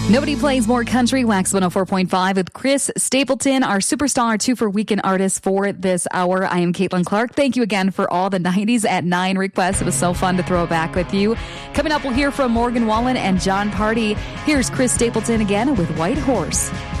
Nobody plays more country. Wax 104.5 with Chris Stapleton, our superstar 2 for Weekend Artist for this hour. I am Caitlin Clark. Thank you again for all the 90s at 9 requests. It was so fun to throw it back with you. Coming up, we'll hear from Morgan Wallen and John Party. Here's Chris Stapleton again with White Horse.